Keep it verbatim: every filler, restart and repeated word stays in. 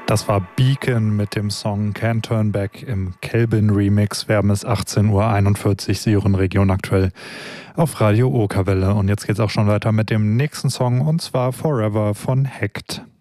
Das war Beacon mit dem Song Can't Turn Back im Kelvin Remix. Wir haben es achtzehn Uhr einundvierzig, Sie hören Region aktuell auf Radio Okerwelle. Und jetzt geht's auch schon weiter mit dem nächsten Song, und zwar Forever von Hekt.